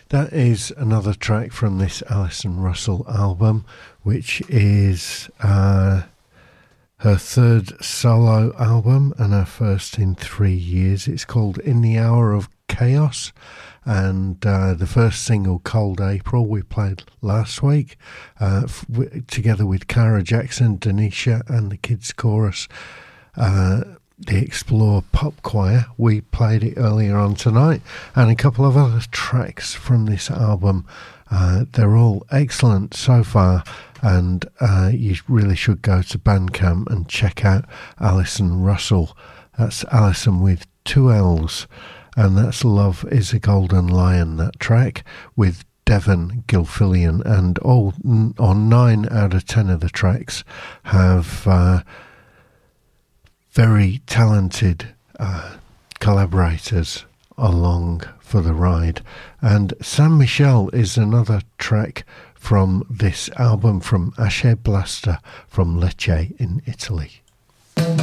That is another track from this Alison Russell album, which is her third solo album and her first in 3 years. It's called In the Hour of Chaos, and the first single, Cold April, we played last week together with Cara Jackson, Denisha and the Kids Chorus, the Explore Pop Choir. We played it earlier on tonight, and a couple of other tracks from this album. They're all excellent so far, and you really should go to Bandcamp and check out Alison Russell. That's Alison with 2 L's, and that's Love is a Golden Lion, that track, with Devon Gilfillian, and all on 9 out of 10 of the tracks have very talented collaborators along for the ride. And San Michel is another track from this album from Ashe Blaster from Lecce in Italy.